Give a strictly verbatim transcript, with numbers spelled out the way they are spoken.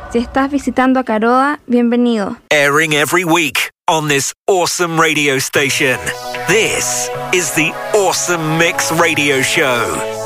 Si estás visitando a Caroa, bienvenido. Airing every week on this awesome radio station. This is the Awesome Mix Radio Show.